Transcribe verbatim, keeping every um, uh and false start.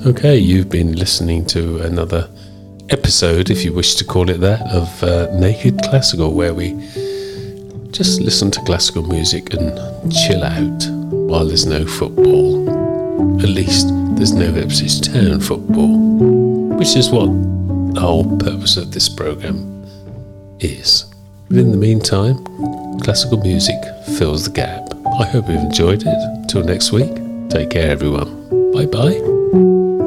Okay, you've been listening to another episode, if you wish to call it that, of uh, Naked Classical, where we just listen to classical music and chill out while there's no football. At least there's no Ipswich Town football, which is what the whole purpose of this programme is. But in the meantime, classical music fills the gap. I hope you've enjoyed it. Till next week, take care everyone. Bye bye.